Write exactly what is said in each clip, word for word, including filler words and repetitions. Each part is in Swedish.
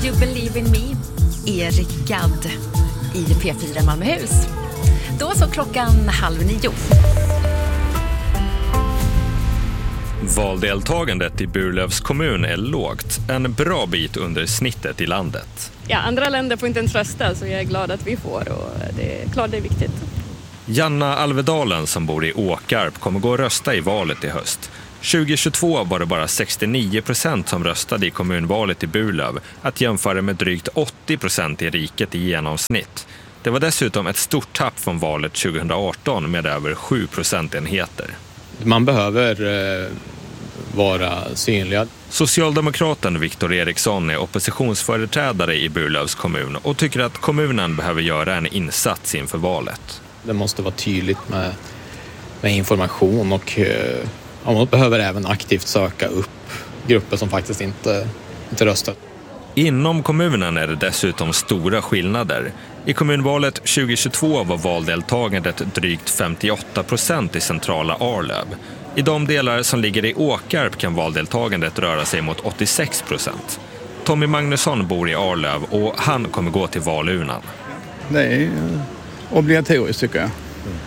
You Believe in Me, Erik Gadd i P fyra Malmöhus. Då så klockan halv nio. Valdeltagandet i Burlövs kommun är lågt, en bra bit under snittet i landet. Ja, andra länder får inte ens rösta, så jag är glad att vi får, och det är klart det är viktigt. Janna Alvedalen som bor i Åkarp kommer gå och rösta i valet i höst. tjugohundratjugotvå var det bara sextionio procent som röstade i kommunvalet i Burlöv, att jämföra med drygt åttio procent i riket i genomsnitt. Det var dessutom ett stort tapp från valet tjugohundraarton med över sju procentenheter. Man behöver eh, vara synlig. Socialdemokraten Viktor Eriksson är oppositionsföreträdare i Burlövs kommun och tycker att kommunen behöver göra en insats inför valet. Det måste vara tydligt med, med information, och eh, man behöver även aktivt söka upp grupper som faktiskt inte, inte röstar. Inom kommunen är det dessutom stora skillnader. I kommunvalet tjugohundratjugotvå var valdeltagandet drygt femtioåtta procent i centrala Arlöv. I de delar som ligger i Åkarp kan valdeltagandet röra sig mot åttiosex procent. Tommy Magnusson bor i Arlöv och han kommer gå till valurnan. Det är obligatoriskt tycker jag.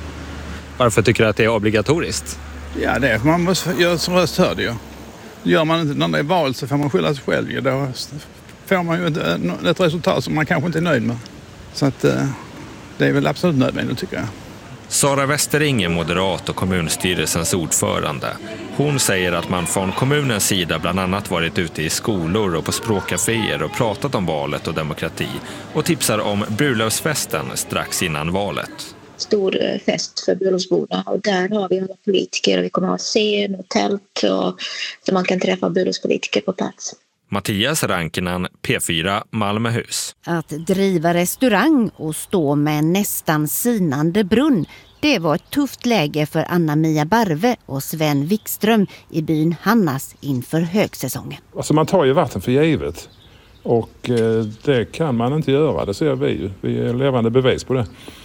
Varför tycker du att det är obligatoriskt? Ja, det är man måste göra som röst hörde ju. Gör man inte när det är val så får man skylla sig själv. Då får man ju ett, ett resultat som man kanske inte är nöjd med. Så att det är väl absolut nödvändigt tycker jag. Sara Westering är moderat och kommunstyrelsens ordförande. Hon säger att man från kommunens sida bland annat varit ute i skolor och på språkcaféer och pratat om valet och demokrati, och tipsar om Burlövsfesten strax innan valet. Stor fest för Burlövsborna, och där har vi alla politiker, och vi kommer att ha scen och tält och så man kan träffa Burlövspolitiker på plats. Mattias Rankinen, P fyra Malmöhus. Att driva restaurang och stå med en nästan sinande brunn, det var ett tufft läge för Anna-Mia Barve och Sven Wikström i byn Hannas inför högsäsongen. Alltså man tar ju vatten för givet, och det kan man inte göra, det ser vi ju. Vi är levande bevis på det.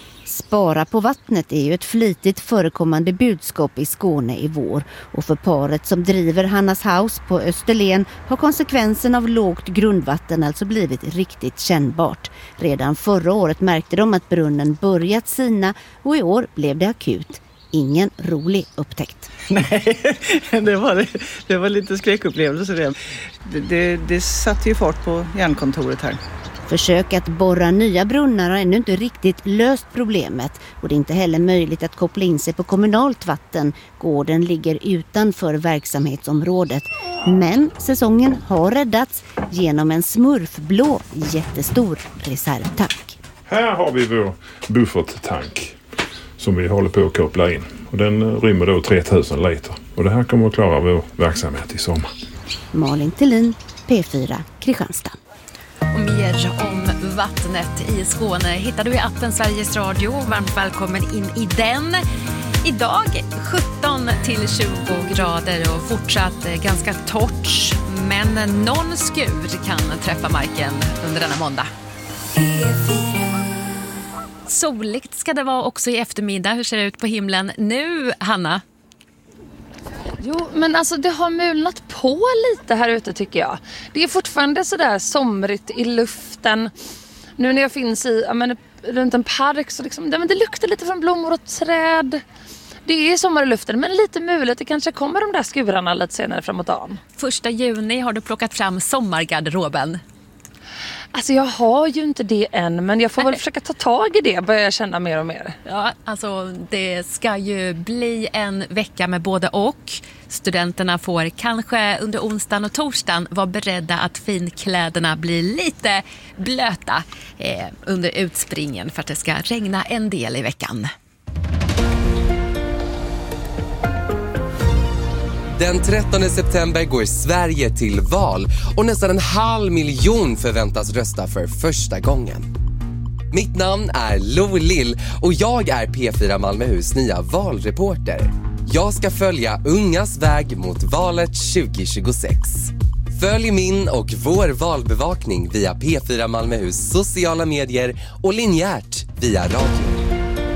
Spara på vattnet är ju ett flitigt förekommande budskap i Skåne i vår, och för paret som driver Hannas House på Österlen har konsekvensen av lågt grundvatten alltså blivit riktigt kännbart. Redan förra året märkte de att brunnen börjat sina, och i år blev det akut. Ingen rolig upptäckt. Nej, det var, det var lite skräckupplevelse det. Det, det. det satt ju fart på järnkontoret här. Försök att borra nya brunnar har ännu inte riktigt löst problemet, och det är inte heller möjligt att koppla in sig på kommunalt vatten. Gården ligger utanför verksamhetsområdet. Men säsongen har räddats genom en smurfblå jättestor reservtank. Här har vi vår bufferttank som vi håller på att koppla in. Och den rymmer då tre tusen liter. Och det här kommer att klara vår verksamhet i sommar. Malin Tillin, P fyra, Kristianstad. Och mer om vattnet i Skåne hittar du i appen Sveriges Radio. Varmt välkommen in i den. Idag sjutton till tjugo grader och fortsatt ganska torrt. Men någon skur kan träffa marken under denna måndag. Soligt ska det vara också i eftermiddag. Hur ser det ut på himlen nu, Hanna? Jo, men alltså det har mulnat på lite här ute tycker jag. Det är fortfarande sådär somrigt i luften. Nu när jag finns i, ja, men, runt en park så liksom, det, men det luktar lite från blommor och träd. Det är sommar i luften, men lite mulet. Det kanske kommer de där skurarna lite senare framåt dagen. Första juni har du plockat fram sommargarderoben. Alltså jag har ju inte det än, men jag får väl försöka ta tag i det, börjar jag känna mer och mer. Ja, alltså det ska ju bli en vecka med både och. Studenterna får kanske under onsdagen och torsdagen vara beredda att finkläderna blir lite blöta eh, under utspringen för att det ska regna en del i veckan. Den trettonde september går Sverige till val och nästan en halv miljon förväntas rösta för första gången. Mitt namn är Lo Lill och jag är P fyra Malmöhus nya valreporter. Jag ska följa ungas väg mot valet tjugo tjugosex. Följ min och vår valbevakning via P fyra Malmöhus sociala medier och linjärt via radio.